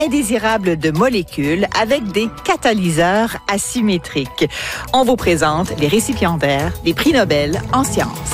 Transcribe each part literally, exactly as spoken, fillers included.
indésirables de molécules avec des catalyseurs asymétriques. On vous présente les récipiendaires des prix Nobel en sciences.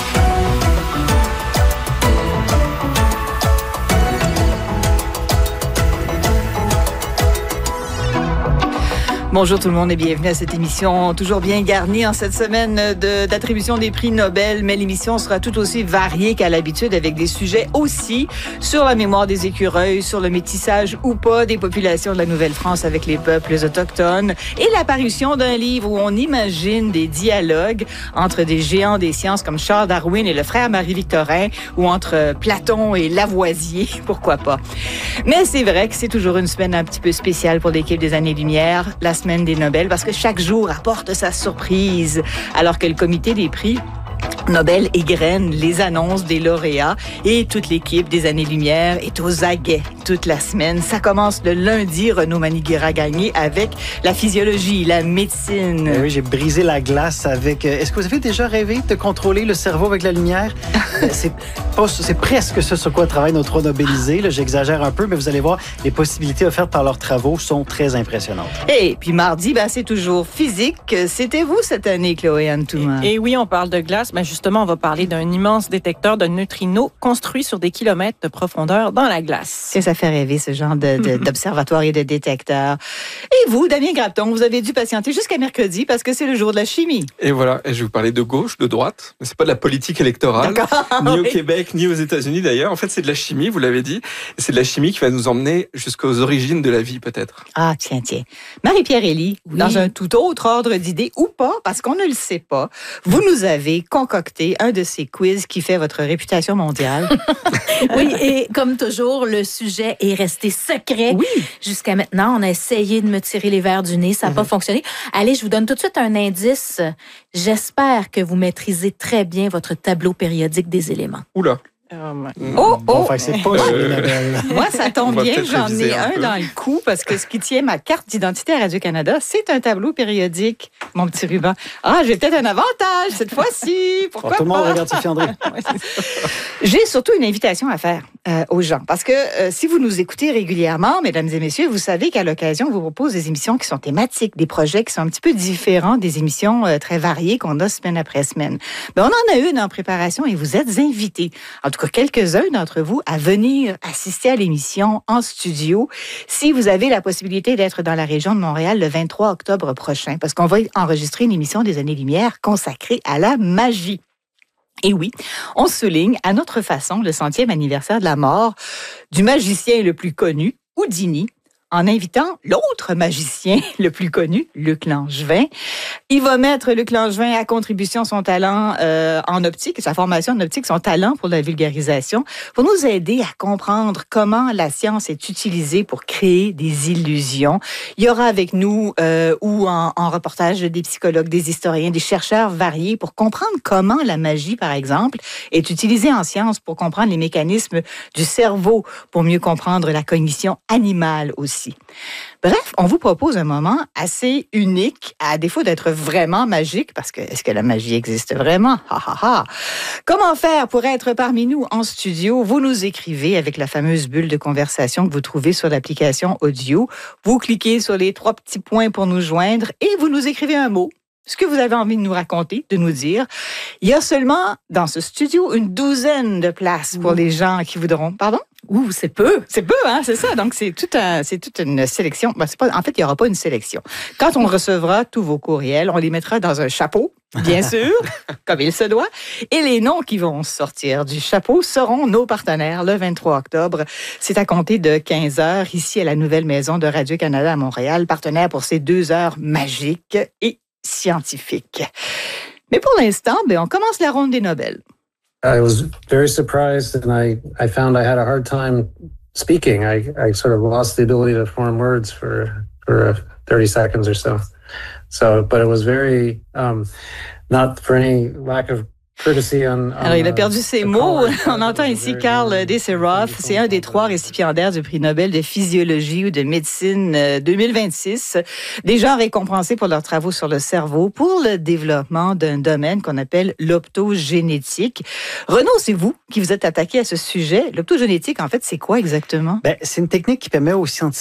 Bonjour tout le monde et bienvenue à cette émission toujours bien garnie en cette semaine de, d'attribution des prix Nobel, mais l'émission sera tout aussi variée qu'à l'habitude avec des sujets aussi sur la mémoire des écureuils, sur le métissage ou pas des populations de la Nouvelle-France avec les peuples autochtones et l'apparition d'un livre où on imagine des dialogues entre des géants des sciences comme Charles Darwin et le frère Marie-Victorin ou entre Platon et Lavoisier, pourquoi pas. Mais c'est vrai que c'est toujours une semaine un petit peu spéciale pour l'équipe des Années-Lumière, la semaine des Nobel, parce que chaque jour apporte sa surprise, alors que le comité des prix Nobel égrène les annonces des lauréats et toute l'équipe des Années-Lumière est aux aguets toute la semaine. Ça commence le lundi, Renaud Maniguera-Gagné, avec la physiologie, la médecine. Eh oui, j'ai brisé la glace avec... Est-ce que vous avez déjà rêvé de contrôler le cerveau avec la lumière? c'est, pas, c'est presque ce sur quoi travaillent nos trois Nobelisés. Là, j'exagère un peu, mais vous allez voir, les possibilités offertes par leurs travaux sont très impressionnantes. Et puis mardi, ben, c'est toujours physique. C'était vous cette année, Chloé Antouma. Et, et oui, on parle de glace. Ben, justement, on va parler d'un immense détecteur de neutrinos construit sur des kilomètres de profondeur dans la glace. C'est ça fait rêver, ce genre de, de, d'observatoire et de détecteur. Et vous, Damien Grapton, vous avez dû patienter jusqu'à mercredi parce que c'est le jour de la chimie. Et voilà, et je vais vous parler de gauche, de droite, mais c'est pas de la politique électorale, D'accord. ni au oui. Québec, ni aux États-Unis d'ailleurs. En fait, c'est de la chimie, vous l'avez dit, et c'est de la chimie qui va nous emmener jusqu'aux origines de la vie, peut-être. Ah, tiens, tiens. Marie-Pierre Elie, oui. dans un tout autre ordre d'idées, ou pas, parce qu'on ne le sait pas, vous nous avez concocté un de ces quiz qui fait votre réputation mondiale. Oui, et comme toujours, le sujet est resté secret. Oui. Jusqu'à maintenant, on a essayé de me tirer les verres du nez, ça n'a mm-hmm. pas fonctionné. Allez, je vous donne tout de suite un indice. J'espère que vous maîtrisez très bien votre tableau périodique des éléments. Oula. Oh, oh! Bon, fait que c'est pas euh... Moi, ça tombe bien, j'en ai un, un dans le coup, parce que ce qui tient ma carte d'identité à Radio-Canada, c'est un tableau périodique, mon petit ruban. Ah, j'ai peut-être un avantage cette fois-ci. Pourquoi bon, tout le monde pas? regarde Sophie André. J'ai surtout une invitation à faire euh, aux gens, parce que euh, si vous nous écoutez régulièrement, mesdames et messieurs, vous savez qu'à l'occasion, on vous propose des émissions qui sont thématiques, des projets qui sont un petit peu différents des émissions euh, très variées qu'on a semaine après semaine. Ben, on en a une en préparation et vous êtes invités. En tout cas, quelques-uns d'entre vous à venir assister à l'émission en studio si vous avez la possibilité d'être dans la région de Montréal le vingt-trois octobre prochain, parce qu'on va enregistrer une émission des Années-Lumière consacrée à la magie. Et oui, on souligne à notre façon le centième anniversaire de la mort du magicien le plus connu, Houdini, en invitant l'autre magicien le plus connu, Luc Langevin. Il va mettre Luc Langevin à contribution son talent euh, en optique, sa formation en optique, son talent pour la vulgarisation, pour nous aider à comprendre comment la science est utilisée pour créer des illusions. Il y aura avec nous, euh, ou en, en reportage, des psychologues, des historiens, des chercheurs variés pour comprendre comment la magie, par exemple, est utilisée en science pour comprendre les mécanismes du cerveau, pour mieux comprendre la cognition animale aussi. Bref, on vous propose un moment assez unique, à défaut d'être vraiment magique, parce que est-ce que la magie existe vraiment? Ha, ha, ha. Comment faire pour être parmi nous en studio? Vous nous écrivez avec la fameuse bulle de conversation que vous trouvez sur l'application audio. Vous cliquez sur les trois petits points pour nous joindre et vous nous écrivez un mot. Ce que vous avez envie de nous raconter, de nous dire. Il y a seulement dans ce studio une douzaine de places pour les gens qui voudront. Pardon? Ouh, c'est peu. C'est peu, hein, c'est ça. Donc, c'est, tout un, c'est toute une sélection. Ben, c'est pas, en fait, il n'y aura pas une sélection. Quand on recevra tous vos courriels, on les mettra dans un chapeau, bien sûr, comme il se doit. Et les noms qui vont sortir du chapeau seront nos partenaires le vingt-trois octobre. C'est à compter de quinze heures, ici à la nouvelle maison de Radio-Canada à Montréal, partenaire pour ces deux heures magiques et scientifiques. Mais pour l'instant, ben, on commence la ronde des Nobel. I was very surprised, and I, I found I had a hard time speaking. I, I sort of lost the ability to form words for for thirty seconds or so. So, but it was very um, not for any lack of courtesy on, on, Alors, il a perdu ses the mots. caller. On entend That was a ici very Karl long Deseroff. C'est un des trois récipiendaires du prix Nobel de physiologie ou de médecine euh, deux mille vingt-six. Des gens récompensés pour leurs travaux sur le cerveau pour le développement d'un domaine qu'on appelle l'optogénétique. Renaud, c'est vous qui vous êtes attaqué à ce sujet. L'optogénétique, en fait, c'est quoi exactement? Ben, c'est une technique qui permet aux scientifiques